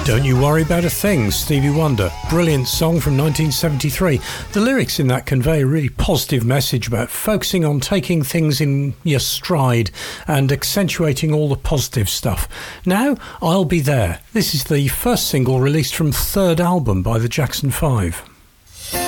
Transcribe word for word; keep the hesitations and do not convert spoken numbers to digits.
Don't You Worry About a Thing, Stevie Wonder. Brilliant song from nineteen seventy-three. The lyrics in that convey a really positive message about focusing on taking things in your stride and accentuating all the positive stuff. Now, I'll Be There. This is the first single released from third album by the Jackson Five.